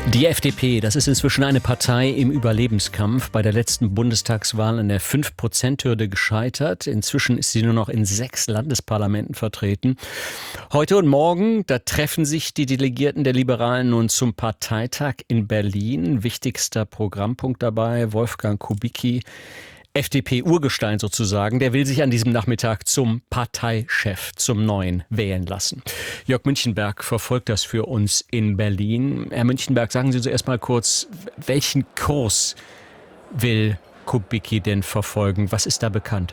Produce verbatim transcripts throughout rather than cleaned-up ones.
Die F D P, das ist inzwischen eine Partei im Überlebenskampf. Bei der letzten Bundestagswahl an der fünf Prozent Hürde gescheitert. Inzwischen ist sie nur noch in sechs Landesparlamenten vertreten. Heute und morgen, da treffen sich die Delegierten der Liberalen nun zum Parteitag in Berlin. Wichtigster Programmpunkt dabei, Wolfgang Kubicki, F D P-Urgestein sozusagen, der will sich an diesem Nachmittag zum Parteichef, zum Neuen, wählen lassen. Jörg Münchenberg verfolgt das für uns in Berlin. Herr Münchenberg, sagen Sie zuerst mal kurz, welchen Kurs will Kubicki denn verfolgen? Was ist da bekannt?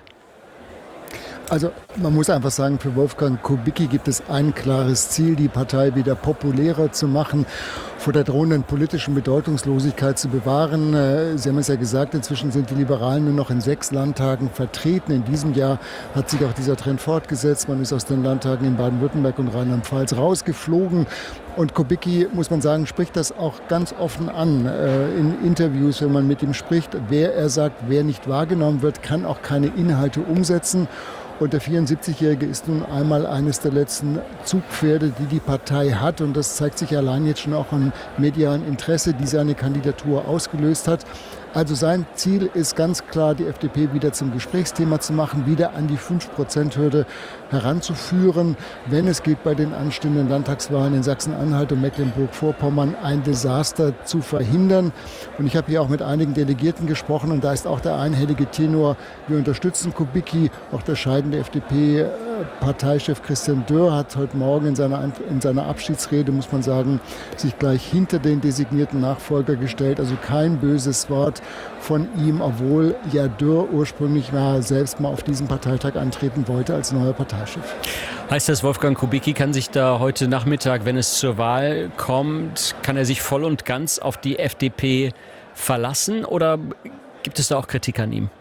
Also man muss einfach sagen, für Wolfgang Kubicki gibt es ein klares Ziel, die Partei wieder populärer zu machen, vor der drohenden politischen Bedeutungslosigkeit zu bewahren. Sie haben es ja gesagt, inzwischen sind die Liberalen nur noch in sechs Landtagen vertreten. In diesem Jahr hat sich auch dieser Trend fortgesetzt. Man ist aus den Landtagen in Baden-Württemberg und Rheinland-Pfalz rausgeflogen. Und Kubicki, muss man sagen, spricht das auch ganz offen an äh, in Interviews, wenn man mit ihm spricht. Wer er sagt, wer nicht wahrgenommen wird, kann auch keine Inhalte umsetzen. Und der vierundsiebzigjährige ist nun einmal eines der letzten Zugpferde, die die Partei hat. Und das zeigt sich allein jetzt schon auch im medialen Interesse, die seine Kandidatur ausgelöst hat. Also sein Ziel ist ganz klar, die F D P wieder zum Gesprächsthema zu machen, wieder an die fünf Prozent Hürde heranzuführen, wenn es geht, bei den anstehenden Landtagswahlen in Sachsen-Anhalt und Mecklenburg-Vorpommern ein Desaster zu verhindern. Und ich habe hier auch mit einigen Delegierten gesprochen und da ist auch der einhellige Tenor, wir unterstützen Kubicki. Auch der scheidende F D P-Parteichef Christian Dörr hat heute Morgen in seiner, in seiner Abschiedsrede, muss man sagen, sich gleich hinter den designierten Nachfolger gestellt. Also kein böses Wort von ihm, obwohl ja Dörr ursprünglich mal selbst mal auf diesem Parteitag antreten wollte als neuer Parteichef. Heißt das, Wolfgang Kubicki kann sich da heute Nachmittag, wenn es zur Wahl kommt, kann er sich voll und ganz auf die F D P verlassen oder gibt es da auch Kritik an ihm?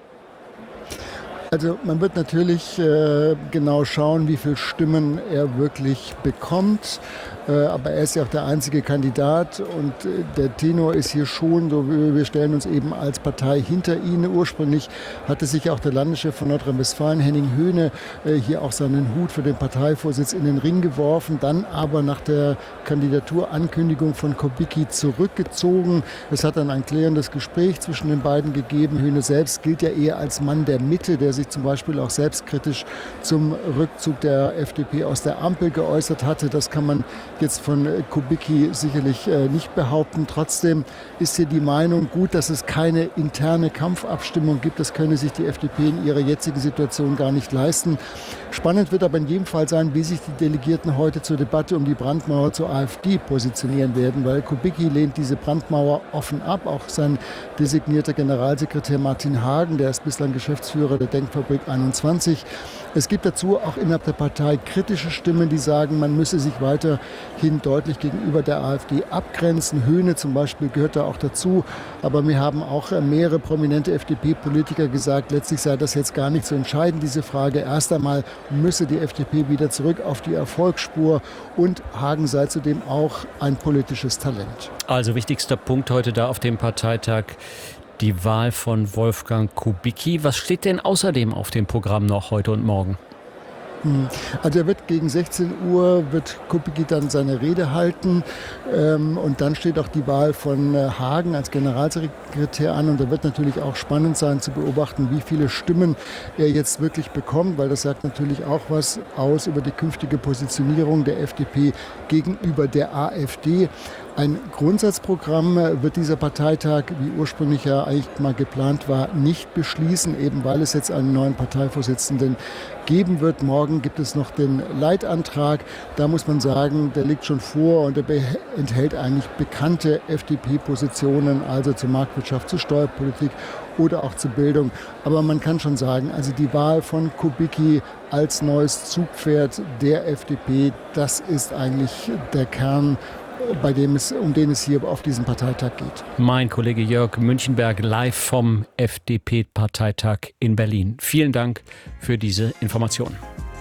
Also man wird natürlich äh, genau schauen, wie viele Stimmen er wirklich bekommt. Äh, aber er ist ja auch der einzige Kandidat und äh, der Tenor ist hier schon so, wir stellen uns eben als Partei hinter ihn. Ursprünglich hatte sich auch der Landeschef von Nordrhein-Westfalen, Henning Höhne, äh, hier auch seinen Hut für den Parteivorsitz in den Ring geworfen, dann aber nach der Kandidatorankündigung von Kubicki zurückgezogen. Es hat dann ein klärendes Gespräch zwischen den beiden gegeben. Höhne selbst gilt ja eher als Mann der Mitte, der sich zum Beispiel auch selbstkritisch zum Rückzug der F D P aus der Ampel geäußert hatte. Das kann man jetzt von Kubicki sicherlich äh, nicht behaupten. Trotzdem ist hier die Meinung gut, dass es keine interne Kampfabstimmung gibt. Das könne sich die F D P in ihrer jetzigen Situation gar nicht leisten. Spannend wird aber in jedem Fall sein, wie sich die Delegierten heute zur Debatte um die Brandmauer zur AfD positionieren werden, weil Kubicki lehnt diese Brandmauer offen ab. Auch sein designierter Generalsekretär Martin Hagen, der ist bislang Geschäftsführer der Denkfabrik einundzwanzig. Es gibt dazu auch innerhalb der Partei kritische Stimmen, die sagen, man müsse sich weiterhin deutlich gegenüber der AfD abgrenzen. Höhne zum Beispiel gehört da auch dazu. Aber mir haben auch mehrere prominente F D P-Politiker gesagt, letztlich sei das jetzt gar nicht so entscheidend, diese Frage. Erst einmal müsse die F D P wieder zurück auf die Erfolgsspur und Hagen sei zudem auch ein politisches Talent. Also wichtigster Punkt heute da auf dem Parteitag, die Wahl von Wolfgang Kubicki. Was steht denn außerdem auf dem Programm noch heute und morgen? Also er wird gegen sechzehn Uhr wird Kubicki dann seine Rede halten ähm, und dann steht auch die Wahl von äh, Hagen als Generalsekretär an und da wird natürlich auch spannend sein zu beobachten, wie viele Stimmen er jetzt wirklich bekommt, weil das sagt natürlich auch was aus über die künftige Positionierung der F D P gegenüber der AfD. Ein Grundsatzprogramm wird dieser Parteitag, wie ursprünglich ja eigentlich mal geplant war, nicht beschließen, eben weil es jetzt einen neuen Parteivorsitzenden geben wird. Morgen gibt es noch den Leitantrag. Da muss man sagen, der liegt schon vor und der enthält eigentlich bekannte F D P-Positionen, also zur Marktwirtschaft, zur Steuerpolitik oder auch zur Bildung. Aber man kann schon sagen, also die Wahl von Kubicki als neues Zugpferd der F D P, das ist eigentlich der Kern, bei dem es, um den es hier auf diesem Parteitag geht. Mein Kollege Jörg Münchenberg live vom F D P-Parteitag in Berlin. Vielen Dank für diese Informationen.